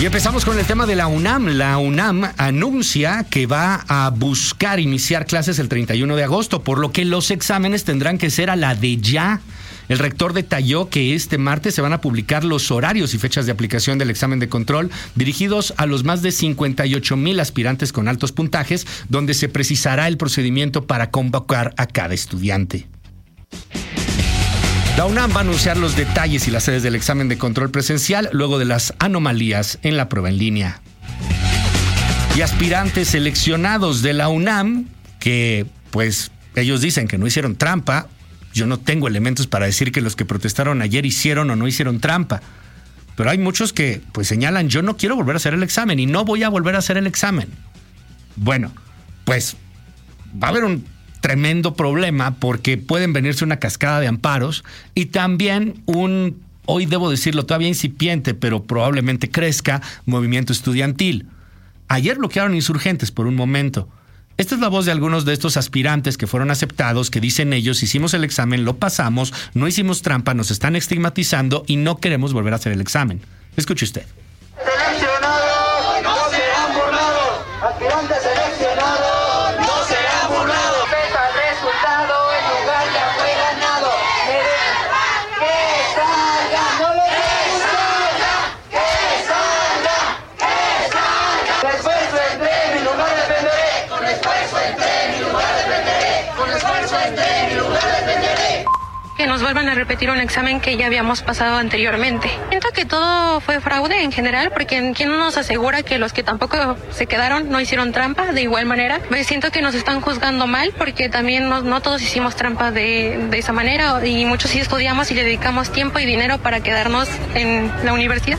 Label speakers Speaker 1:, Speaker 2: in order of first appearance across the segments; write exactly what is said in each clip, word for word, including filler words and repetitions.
Speaker 1: Y empezamos con el tema de la UNAM. La UNAM anuncia que va a buscar iniciar clases el treinta y uno de agosto, por lo que los exámenes tendrán que ser a la de ya. El rector detalló que este martes se van a publicar los horarios y fechas de aplicación del examen de control dirigidos a los más de cincuenta y ocho mil aspirantes con altos puntajes, donde se precisará el procedimiento para convocar a cada estudiante. La UNAM va a anunciar los detalles y las sedes del examen de control presencial luego de las anomalías en la prueba en línea. Y aspirantes seleccionados de la UNAM, que pues ellos dicen que no hicieron trampa. Yo no tengo elementos para decir que los que protestaron ayer hicieron o no hicieron trampa. Pero hay muchos que pues señalan, yo no quiero volver a hacer el examen y no voy a volver a hacer el examen. Bueno, pues va a haber un tremendo problema porque pueden venirse una cascada de amparos y también un, hoy debo decirlo, todavía incipiente, pero probablemente crezca, movimiento estudiantil. Ayer bloquearon insurgentes por un momento. Esta es la voz de algunos de estos aspirantes que fueron aceptados, que dicen ellos, hicimos el examen, lo pasamos, no hicimos trampa, nos están estigmatizando y no queremos volver a hacer el examen. Escuche usted.
Speaker 2: Seleccionados, no serán burlados. Aspirantes seleccionados, no serán burlados. Pesa el resultado, el lugar ya fue ganado. Que salga, no lo salga, que salga, que salga. El esfuerzo entre mi lugar defenderé. Con esfuerzo entre mi lugar defenderé. Con esfuerzo entre mi lugar defenderé.
Speaker 3: Que nos vuelvan a repetir un examen que ya habíamos pasado anteriormente. Siento que todo fue fraude en general, porque ¿quién nos asegura que los que tampoco se quedaron no hicieron trampa de igual manera? Me siento que nos están juzgando mal, porque también no, no todos hicimos trampa de, de esa manera, y muchos sí estudiamos y le dedicamos tiempo y dinero para quedarnos en la universidad.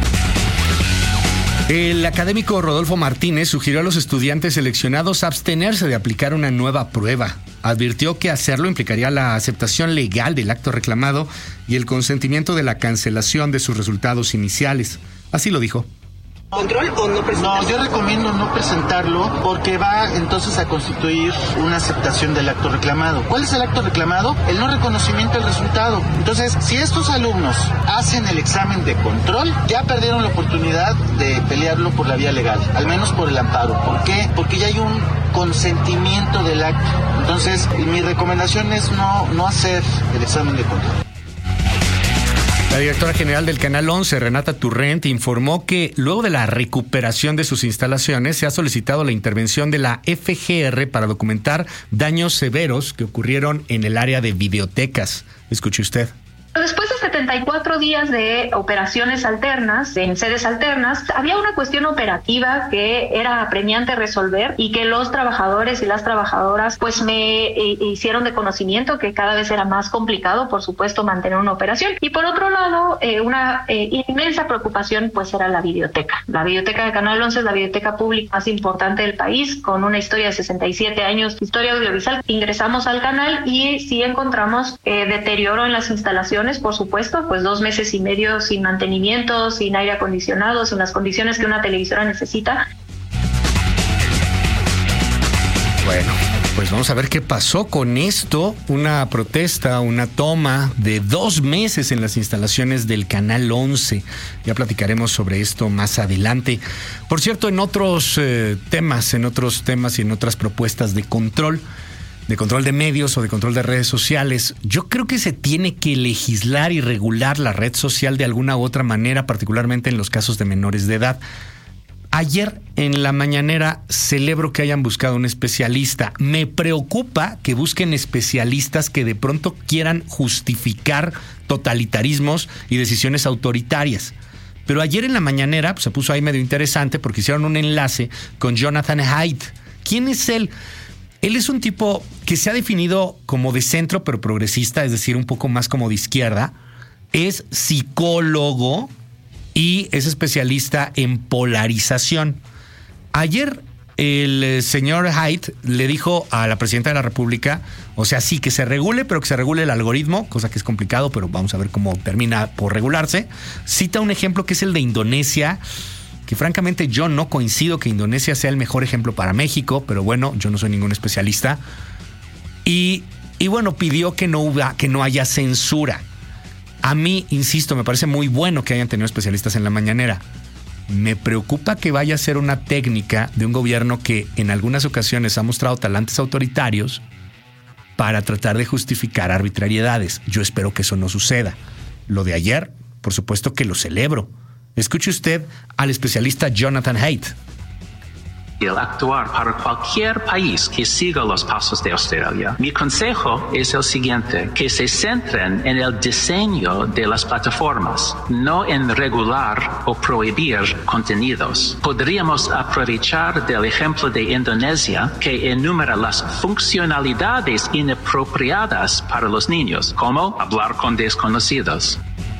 Speaker 1: El académico Rodolfo Martínez sugirió a los estudiantes seleccionados abstenerse de aplicar una nueva prueba. Advirtió que hacerlo implicaría la aceptación legal del acto reclamado y el consentimiento de la cancelación de sus resultados iniciales. Así lo dijo.
Speaker 4: ¿Control o no presentarlo? No, yo recomiendo no presentarlo porque va entonces a constituir una aceptación del acto reclamado. ¿Cuál es el acto reclamado? El no reconocimiento del resultado. Entonces, si estos alumnos hacen el examen de control, ya perdieron la oportunidad de pelearlo por la vía legal, al menos por el amparo. ¿Por qué? Porque ya hay un consentimiento del acto. Entonces, mi recomendación es no, no hacer el examen de control.
Speaker 1: La directora general del Canal once, Renata Turrent, informó que luego de la recuperación de sus instalaciones se ha solicitado la intervención de la F G R para documentar daños severos que ocurrieron en el área de videotecas. Escuche usted.
Speaker 5: Después de setenta y cuatro días de operaciones alternas, en sedes alternas, había una cuestión operativa que era apremiante resolver y que los trabajadores y las trabajadoras pues me eh, hicieron de conocimiento que cada vez era más complicado, por supuesto, mantener una operación. Y por otro lado, eh, una eh, inmensa preocupación pues era la videoteca. La videoteca de Canal once es la videoteca pública más importante del país, con una historia de sesenta y siete años, historia audiovisual. Ingresamos al canal y sí encontramos eh, deterioro en las instalaciones, por supuesto, pues dos meses y medio sin mantenimiento, sin aire acondicionado, sin las condiciones que una televisora necesita.
Speaker 1: Bueno, pues vamos a ver qué pasó con esto. Una protesta, una toma de dos meses en las instalaciones del Canal once. Ya platicaremos sobre esto más adelante. Por cierto, en otros eh, temas, en otros temas y en otras propuestas de control, de control de medios o de control de redes sociales, yo creo que se tiene que legislar y regular la red social de alguna u otra manera, particularmente en los casos de menores de edad. Ayer en la mañanera celebro que hayan buscado un especialista. Me preocupa que busquen especialistas que de pronto quieran justificar totalitarismos y decisiones autoritarias. Pero ayer en la mañanera pues, se puso ahí medio interesante porque hicieron un enlace con Jonathan Haidt. ¿Quién es él? Él es un tipo que se ha definido como de centro pero progresista, es decir, un poco más como de izquierda. Es psicólogo y es especialista en polarización. Ayer el señor Haidt le dijo a la presidenta de la República, o sea, sí, que se regule, pero que se regule el algoritmo, cosa que es complicado, pero vamos a ver cómo termina por regularse. Cita un ejemplo que es el de Indonesia, que francamente yo no coincido que Indonesia sea el mejor ejemplo para México, pero bueno, yo no soy ningún especialista. Y, y bueno, pidió que no, huba, que no haya censura. A mí, insisto, me parece muy bueno que hayan tenido especialistas en la mañanera. Me preocupa que vaya a ser una técnica de un gobierno que en algunas ocasiones ha mostrado talantes autoritarios para tratar de justificar arbitrariedades. Yo espero que eso no suceda. Lo de ayer, por supuesto que lo celebro. Escuche usted al especialista Jonathan Haidt.
Speaker 6: El actuar para cualquier país que siga los pasos de Australia. Mi consejo es el siguiente, que se centren en el diseño de las plataformas, no en regular o prohibir contenidos. Podríamos aprovechar del ejemplo de Indonesia, que enumera las funcionalidades inapropiadas para los niños, como hablar con desconocidos.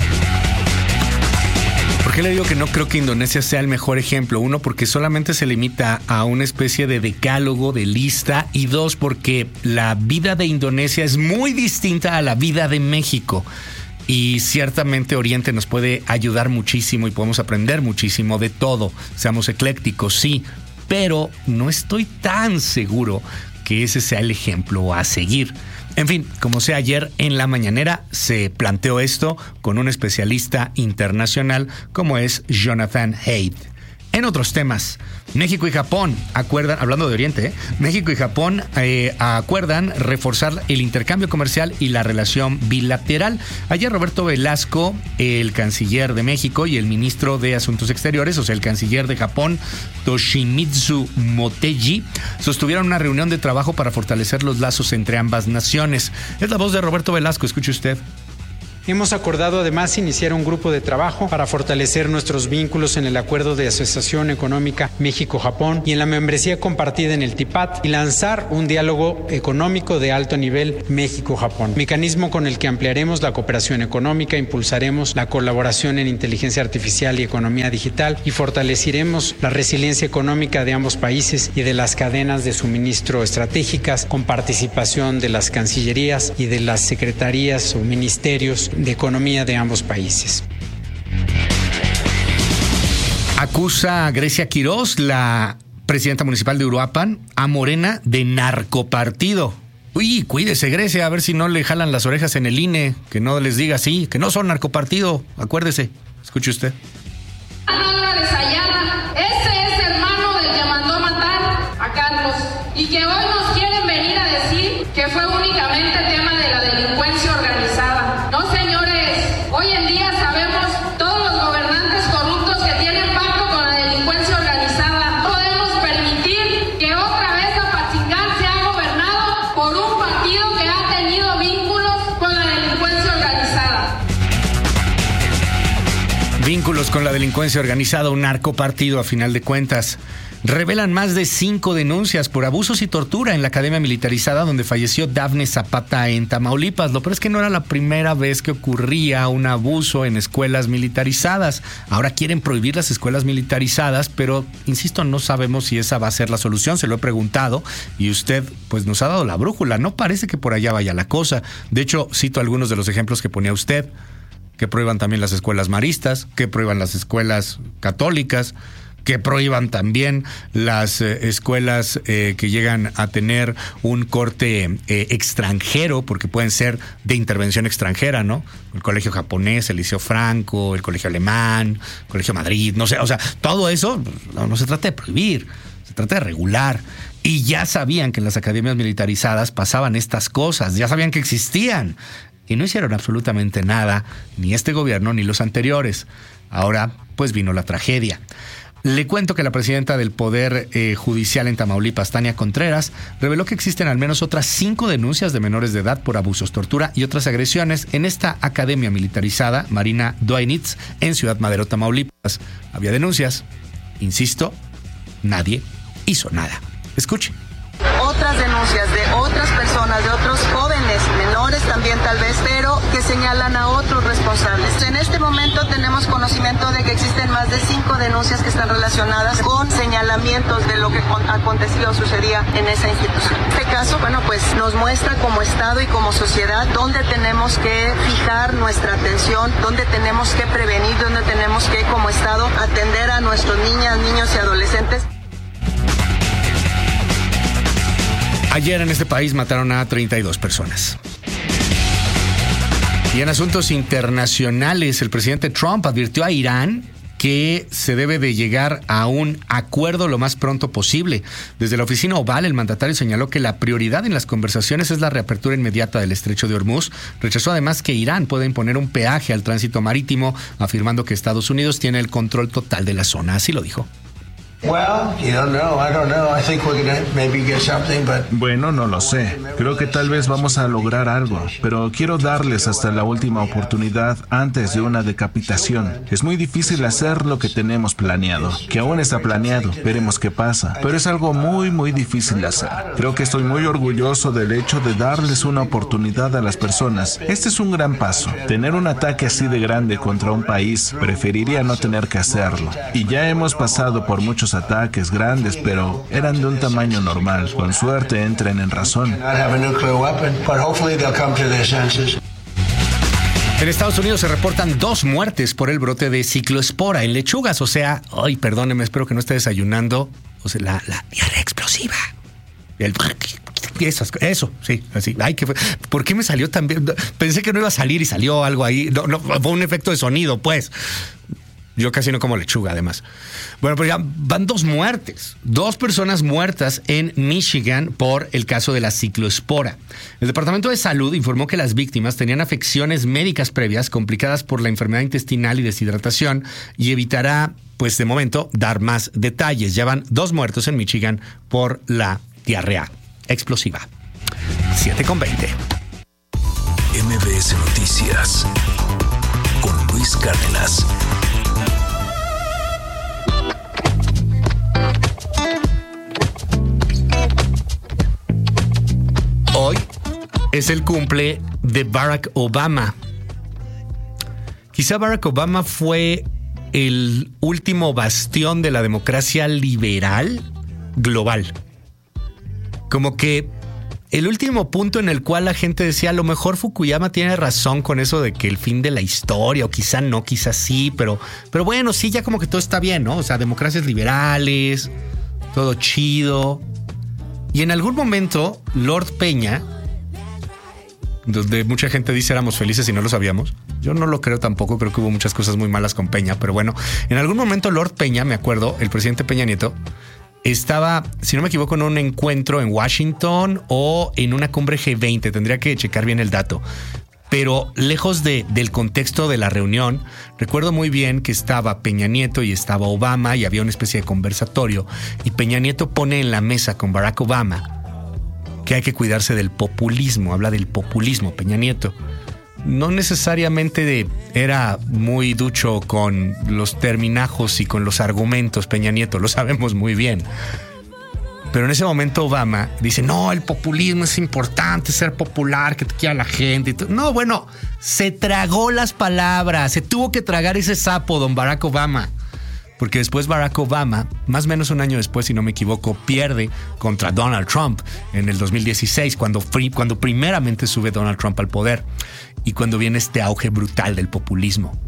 Speaker 1: ¿Por qué le digo que no creo que Indonesia sea el mejor ejemplo? Uno, porque solamente se limita a una especie de decálogo, de lista. Y dos, porque la vida de Indonesia es muy distinta a la vida de México. Y ciertamente Oriente nos puede ayudar muchísimo y podemos aprender muchísimo de todo. Seamos eclécticos, sí, pero no estoy tan seguro que ese sea el ejemplo a seguir. En fin, como sea, ayer en la mañanera se planteó esto con un especialista internacional como es Jonathan Haidt. En otros temas, México y Japón acuerdan, hablando de Oriente, ¿eh? México y Japón eh, acuerdan reforzar el intercambio comercial y la relación bilateral. Ayer Roberto Velasco, el canciller de México, y el ministro de Asuntos Exteriores, o sea, el canciller de Japón, Toshimitsu Motegi, sostuvieron una reunión de trabajo para fortalecer los lazos entre ambas naciones. Es la voz de Roberto Velasco, escuche usted.
Speaker 7: Hemos acordado además iniciar un grupo de trabajo para fortalecer nuestros vínculos en el Acuerdo de Asociación Económica México-Japón y en la membresía compartida en el TIPAD y lanzar un diálogo económico de alto nivel México-Japón, mecanismo con el que ampliaremos la cooperación económica, impulsaremos la colaboración en inteligencia artificial y economía digital y fortaleceremos la resiliencia económica de ambos países y de las cadenas de suministro estratégicas con participación de las cancillerías y de las secretarías o ministerios de economía de ambos países.
Speaker 1: Acusa a Grecia Quirós, la presidenta municipal de Uruapan, a Morena de narcopartido. Uy, cuídese Grecia, a ver si no le jalan las orejas en el I N E, que no les diga así, que no son narcopartido, acuérdese. Escuche usted.
Speaker 8: Álvarez Ayala, ese es hermano del que mandó matar a Carlos y que hoy nos quieren venir a decir que fue únicamente tema de la delincuencia organizada. No, señores, hoy en día sabemos todos los gobernantes corruptos que tienen pacto con la delincuencia organizada. No podemos permitir que otra vez Apatzingán sea gobernado por un partido que ha tenido vínculos con la delincuencia organizada.
Speaker 1: Vínculos con la delincuencia organizada, un narcopartido a final de cuentas. Revelan más de cinco denuncias por abusos y tortura en la academia militarizada donde falleció Dafne Zapata en Tamaulipas. Lo peor es que no era la primera vez que ocurría un abuso en escuelas militarizadas. Ahora quieren prohibir las escuelas militarizadas, pero, insisto, no sabemos si esa va a ser la solución. Se lo he preguntado y usted pues nos ha dado la brújula. No parece que por allá vaya la cosa. De hecho, cito algunos de los ejemplos que ponía usted. Que prohíban también las escuelas maristas, que prohíban las escuelas católicas, que prohíban también las eh, escuelas eh, que llegan a tener un corte eh, extranjero, porque pueden ser de intervención extranjera, ¿no? El colegio japonés, el Liceo Franco, el colegio alemán, el colegio Madrid, no sé, o sea, todo eso no, no se trata de prohibir, se trata de regular. Y ya sabían que en las academias militarizadas pasaban estas cosas, ya sabían que existían. Y no hicieron absolutamente nada, ni este gobierno ni los anteriores. Ahora, pues vino la tragedia. Le cuento que la presidenta del Poder eh, Judicial en Tamaulipas, Tania Contreras, reveló que existen al menos otras cinco denuncias de menores de edad por abusos, tortura y otras agresiones en esta academia militarizada, Marina Doinitz, en Ciudad Madero, Tamaulipas. Había denuncias. Insisto, nadie hizo nada. Escuche.
Speaker 9: Otras denuncias de otras personas, de otros jóvenes, menores también tal vez, pero que señalan a otros responsables. En este momento tenemos conocimiento de que existen más de cinco denuncias que están relacionadas con señalamientos de lo que aconteció o sucedía en esa institución. En este caso, bueno, pues nos muestra como Estado y como sociedad dónde tenemos que fijar nuestra atención, dónde tenemos que prevenir, dónde tenemos que como Estado atender a nuestros niñas, niños y adolescentes.
Speaker 1: Ayer en este país mataron a treinta y dos personas. Y en asuntos internacionales, el presidente Trump advirtió a Irán que se debe de llegar a un acuerdo lo más pronto posible. Desde la oficina Oval, el mandatario señaló que la prioridad en las conversaciones es la reapertura inmediata del estrecho de Hormuz. Rechazó además que Irán pueda imponer un peaje al tránsito marítimo, afirmando que Estados Unidos tiene el control total de la zona. Así lo dijo.
Speaker 10: Bueno, no lo sé. Creo que tal vez vamos a lograr algo, pero quiero darles hasta la última oportunidad antes de una decapitación. Es muy difícil hacer lo que tenemos planeado, que aún está planeado. Veremos qué pasa, pero es algo muy, muy difícil de hacer. Creo que estoy muy orgulloso del hecho de darles una oportunidad a las personas. Este es un gran paso. Tener un ataque así de grande contra un país, preferiría no tener que hacerlo. Y ya hemos pasado por muchos ataques grandes, pero eran de un tamaño normal. Con suerte entren en razón.
Speaker 1: En Estados Unidos se reportan dos muertes por el brote de cicloespora en lechugas, o sea, ay, perdóneme, espero que no esté desayunando, o sea, la, la diarrea explosiva. El... Eso, eso, sí, así. Ay, ¿qué fue? ¿Por qué me salió tan bien? Pensé que no iba a salir y salió algo ahí. No, no, fue un efecto de sonido, pues. Yo casi no como lechuga, además. Bueno, pero ya van dos muertes. Dos personas muertas en Michigan por el caso de la cicloespora. El Departamento de Salud informó que las víctimas tenían afecciones médicas previas complicadas por la enfermedad intestinal y deshidratación y evitará, pues de momento, dar más detalles. Ya van dos muertos en Michigan por la diarrea explosiva. siete con veinte.
Speaker 11: M B S Noticias con Luis Cárdenas.
Speaker 1: Hoy es el cumple de Barack Obama. Quizá Barack Obama fue el último bastión de la democracia liberal global. Como que el último punto en el cual la gente decía, a lo mejor Fukuyama tiene razón con eso de que el fin de la historia, o quizá no, quizá sí, pero, pero bueno, sí, ya como que todo está bien, ¿no? O sea, democracias liberales, todo chido. Y en algún momento, Lord Peña, donde mucha gente dice éramos felices y no lo sabíamos, yo no lo creo tampoco, creo que hubo muchas cosas muy malas con Peña, pero bueno, en algún momento Lord Peña, me acuerdo, el presidente Peña Nieto, estaba, si no me equivoco, en un encuentro en Washington o en una cumbre G veinte, tendría que checar bien el dato. Pero lejos de, del contexto de la reunión, recuerdo muy bien que estaba Peña Nieto y estaba Obama y había una especie de conversatorio. Y Peña Nieto pone en la mesa con Barack Obama que hay que cuidarse del populismo. Habla del populismo, Peña Nieto. No necesariamente de, era muy ducho con los terminajos y con los argumentos, Peña Nieto, lo sabemos muy bien. Pero en ese momento Obama dice, no, el populismo es importante, ser popular, que te quiera la gente. No, bueno, se tragó las palabras, se tuvo que tragar ese sapo, don Barack Obama. Porque después Barack Obama, más o menos un año después, si no me equivoco, pierde contra Donald Trump en el dos mil dieciséis, cuando, cuando primeramente sube Donald Trump al poder y cuando viene este auge brutal del populismo.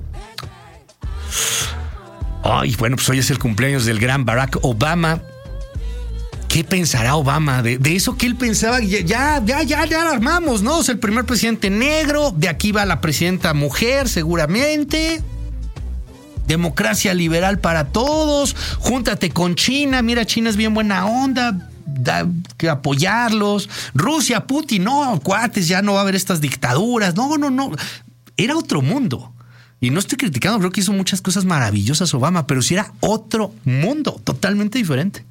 Speaker 1: Ay, bueno, pues hoy es el cumpleaños del gran Barack Obama. ¿Qué pensará Obama de, de eso que él pensaba? Ya, ya, ya, ya, ya lo armamos, ¿no? O sea, el primer presidente negro, de aquí va la presidenta mujer, seguramente. Democracia liberal para todos. Júntate con China. Mira, China es bien buena onda. Da, que apoyarlos. Rusia, Putin, no, cuates, ya no va a haber estas dictaduras. No, no, no. Era otro mundo. Y no estoy criticando, creo que hizo muchas cosas maravillosas Obama, pero sí era otro mundo, totalmente diferente.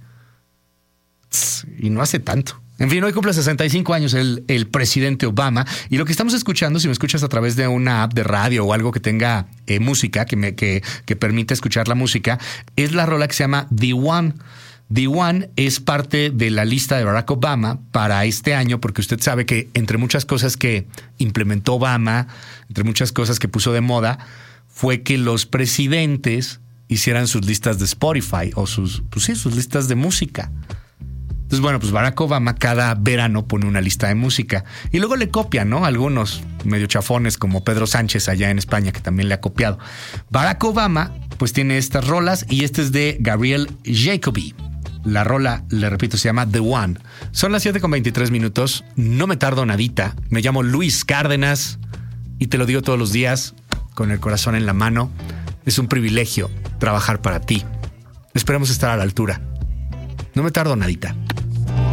Speaker 1: Y no hace tanto. En fin, hoy cumple sesenta y cinco años el, el presidente Obama. Y lo que estamos escuchando, si me escuchas a través de una app de radio o algo que tenga eh, música, que, me, que, que permita escuchar la música, es la rola que se llama The One. The One es parte de la lista de Barack Obama para este año, porque usted sabe que entre muchas cosas que implementó Obama, entre muchas cosas que puso de moda, fue que los presidentes hicieran sus listas de Spotify o sus, pues sí, sus listas de música. Entonces, bueno, pues Barack Obama cada verano pone una lista de música y luego le copian, ¿no? Algunos medio chafones como Pedro Sánchez allá en España, que también le ha copiado. Barack Obama, pues tiene estas rolas y este es de Gabriel Jacoby. La rola, le repito, se llama The One. Son las siete con veintitrés minutos. No me tardo nadita. Me llamo Luis Cárdenas y te lo digo todos los días con el corazón en la mano. Es un privilegio trabajar para ti. Esperamos estar a la altura. No me tardo nadita.